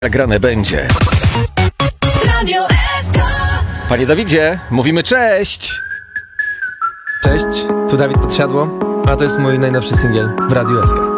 Grane będzie. Radio SK. Panie Dawidzie, mówimy cześć! Cześć, tu Dawid Podsiadło, a to jest mój najnowszy singiel w Radiu SK.